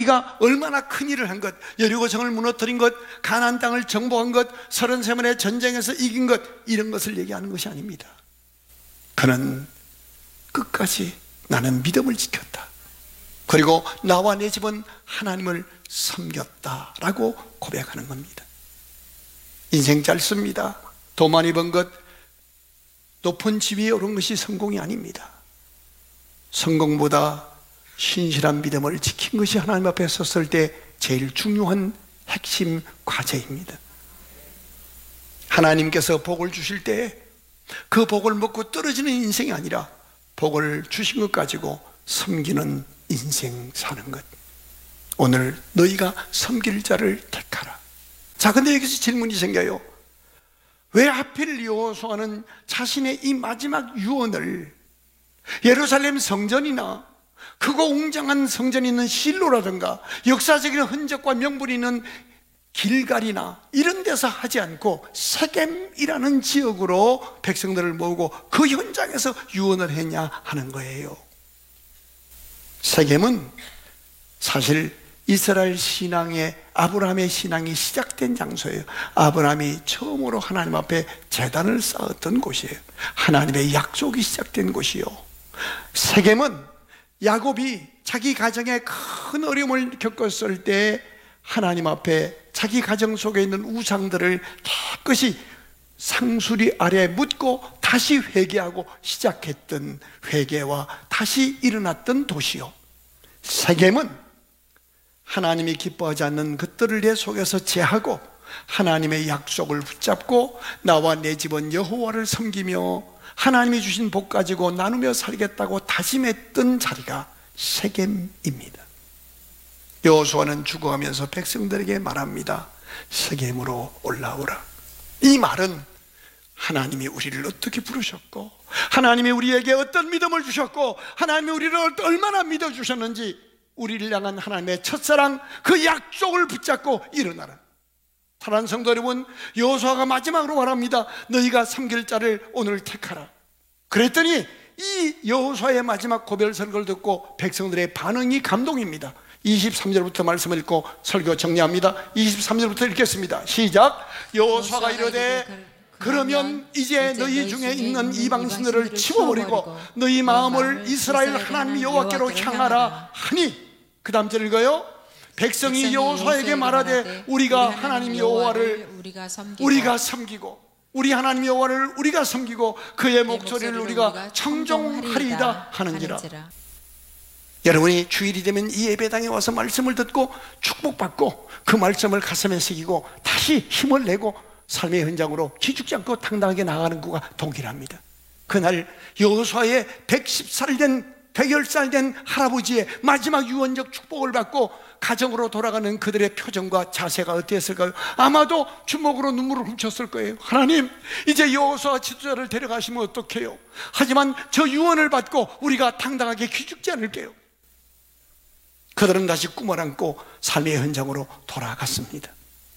자기가 얼마나 큰 일을 한 것, 여리고성을 무너뜨린 것, 가나안 땅을 정복한 것, 33번의 전쟁에서 이긴 것, 이런 것을 얘기하는 것이 아닙니다. 그는 끝까지 나는 믿음을 지켰다, 그리고 나와 내 집은 하나님을 섬겼다라고 고백하는 겁니다. 인생 짧습니다. 돈 많이 번 것, 높은 지위에 오른 것이 성공이 아닙니다. 성공보다 신실한 믿음을 지킨 것이 하나님 앞에 섰을 때 제일 중요한 핵심 과제입니다. 하나님께서 복을 주실 때 그 복을 먹고 떨어지는 인생이 아니라 복을 주신 것 가지고 섬기는 인생 사는 것. 오늘 너희가 섬길 자를 택하라. 자, 근데 여기서 질문이 생겨요. 왜 하필 여호수아는 자신의 이 마지막 유언을 예루살렘 성전이나 크고 웅장한 성전이 있는 실로라든가 역사적인 흔적과 명분이 있는 길갈이나 이런 데서 하지 않고 세겜이라는 지역으로 백성들을 모으고 그 현장에서 유언을 했냐 하는 거예요. 세겜은 사실 이스라엘 신앙의, 아브라함의 신앙이 시작된 장소예요. 아브라함이 처음으로 하나님 앞에 제단을 쌓았던 곳이에요. 하나님의 약속이 시작된 곳이요. 세겜은 야곱이 자기 가정에 큰 어려움을 겪었을 때 하나님 앞에 자기 가정 속에 있는 우상들을 깨끗이 상수리 아래에 묻고 다시 회개하고 시작했던 회개와 다시 일어났던 도시요. 세겜은 하나님이 기뻐하지 않는 것들을 내 속에서 제하고 하나님의 약속을 붙잡고 나와 내 집은 여호와를 섬기며 하나님이 주신 복 가지고 나누며 살겠다고 다짐했던 자리가 세겜입니다. 여호수아는 죽어가면서 백성들에게 말합니다. 세겜으로 올라오라. 이 말은 하나님이 우리를 어떻게 부르셨고 하나님이 우리에게 어떤 믿음을 주셨고 하나님이 우리를 얼마나 믿어주셨는지 우리를 향한 하나님의 첫사랑, 그 약속을 붙잡고 일어나라. 사랑하는 성도 여러분, 여호수아가 마지막으로 말합니다. 너희가 섬길 자를 오늘 택하라. 그랬더니 이 여호수아의 마지막 고별 설교를 듣고 백성들의 반응이 감동입니다. 23절부터 말씀을 읽고 설교 정리합니다. 23절부터 읽겠습니다. 시작. 여호수아가 이르되 그러면 이제 너희 중에 있는 이방신들을 치워버리고 너희 마음을 이스라엘 하나님 여호와께로 향하라 하니, 그 다음 절 읽어요. 백성이 여호수아에게 말하되 우리가 하나님 여호와를 우리가 섬기고 우리 하나님 여호와를 우리가 섬기고 그의 목소리를 우리가 청종하리이다 하는지라. 여러분이 주일이 되면 이 예배당에 와서 말씀을 듣고 축복받고 그 말씀을 가슴에 새기고 다시 힘을 내고 삶의 현장으로 기죽지 않고 당당하게 나가는 것과 동일합니다. 그날 여호수아의 110살 된 110살 된 할아버지의 마지막 유언적 축복을 받고 가정으로 돌아가는 그들의 표정과 자세가 어땠을까요? 아마도 주먹으로 눈물을 훔쳤을 거예요. 하나님, 이제 여호수아 지도자를 데려가시면 어떡해요? 하지만 저 유언을 받고 우리가 당당하게 기죽지 않을게요. 그들은 다시 꿈을 안고 삶의 현장으로 돌아갔습니다.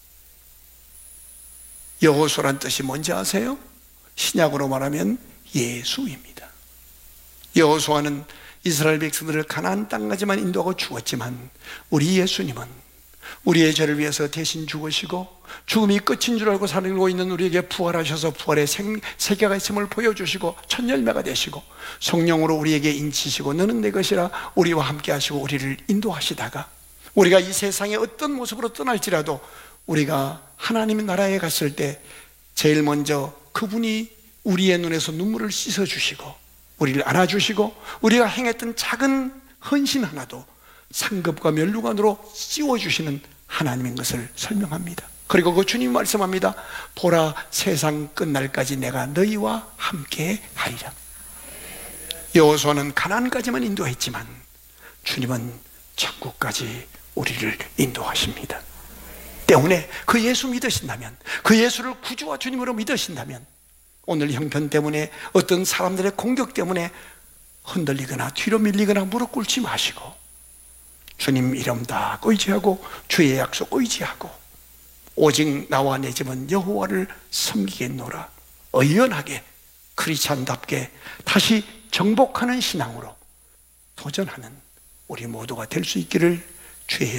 여호수아란 뜻이 뭔지 아세요? 신약으로 말하면 예수입니다. 여호수아는 이스라엘 백성들을 가나안 땅까지만 인도하고 죽었지만 우리 예수님은 우리의 죄를 위해서 대신 죽으시고 죽음이 끝인 줄 알고 살고 있는 우리에게 부활하셔서 부활의 세계가 있음을 보여주시고 첫 열매가 되시고 성령으로 우리에게 인치시고 너는 내 것이라 우리와 함께 하시고 우리를 인도하시다가 우리가 이 세상의 어떤 모습으로 떠날지라도 우리가 하나님의 나라에 갔을 때 제일 먼저 그분이 우리의 눈에서 눈물을 씻어주시고 우리를 안아주시고 우리가 행했던 작은 헌신 하나도 상급과 면류관으로 씌워주시는 하나님인 것을 설명합니다. 그리고 그 주님이 말씀합니다. 보라, 세상 끝날까지 내가 너희와 함께 하리라. 여호수아는 가나안까지만 인도했지만 주님은 천국까지 우리를 인도하십니다. 때문에 그 예수 믿으신다면, 그 예수를 구주와 주님으로 믿으신다면 오늘 형편 때문에 어떤 사람들의 공격 때문에 흔들리거나 뒤로 밀리거나 무릎 꿇지 마시고 주님 이름 다 의지하고 주의 약속 의지하고 오직 나와 내 집은 여호와를 섬기겠노라 의연하게 크리스찬답게 다시 정복하는 신앙으로 도전하는 우리 모두가 될 수 있기를 주의